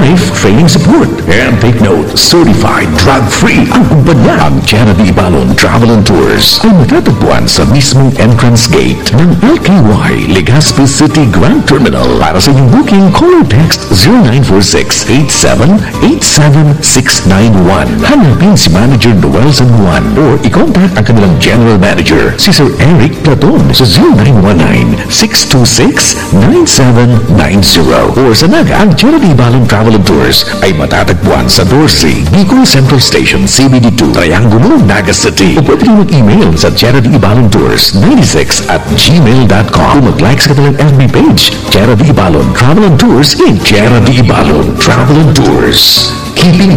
safe training support. And take note, certified drug-free ang kumpanya. Ang Charity Balon Travel and Tours ay matatagpuan sa mismong entrance gate ng LKY Legazpi City Grand Terminal. Para sa inyong booking, call or text 0946-8787-691. Hanapin si Manager Noel San Juan or i-contact ang kanilang General Manager, si Sir Eric Platon sa 0919-626-9790. Or sa Naga, ang Charity Balon Travel and Tours ay matatagpuan sa Dorsey, Bicol Central Station, CBD2, Triangulo, Naga City. O pwede rin mag-email sa charitybalontours96@gmail.com. Kung mag-like sa kanilang FB page, Charity Balon Travel and Tours in Charity Balon Travel and Tours. Keeping